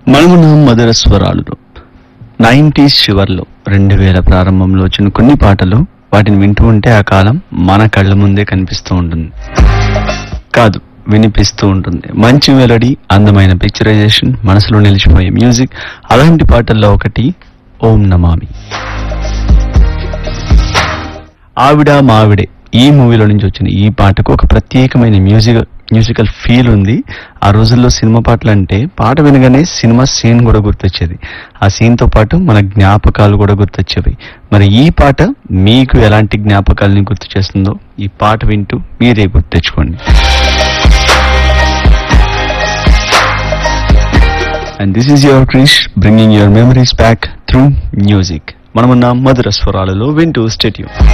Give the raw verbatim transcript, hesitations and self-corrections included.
మనమున్న మధుర స్వరాలు నైంటీస్ చివర్లో రెండు వేల ప్రారంభంలో వచ్చిన కొన్ని పాటలు వాటిని వింటూ ఉంటే ఆ కాలం మన కళ్ళ ముందే కనిపిస్తూ ఉంటుంది, కాదు వినిపిస్తూ ఉంటుంది. మంచి మెలడీ, అందమైన పిక్చరైజేషన్, మనసులో నిలిచిపోయే మ్యూజిక్. అలాంటి పాటల్లో ఒకటి ఓం నమామి. ఆవిడ మావిడే ఈ మూవీలో నుంచి వచ్చిన ఈ పాటకు ఒక ప్రత్యేకమైన మ్యూజిక్ మ్యూజికల్ ఫీల్ ఉంది. ఆ రోజుల్లో సినిమా పాటలు అంటే పాట వినగానే సినిమా సీన్ కూడా గుర్తొచ్చేది. ఆ సీన్ తో పాటు మన జ్ఞాపకాలు కూడా గుర్తొచ్చేవి. మరి ఈ పాట మీకు ఎలాంటి జ్ఞాపకాలని గుర్తు చేస్తుందో ఈ పాట వింటూ మీరే గుర్తు తెచ్చుకోండి. And this is your Krish bringing your memories back through music. మనమున్న మధుర స్వరాలలో వింటూ స్టే ట్యూన్.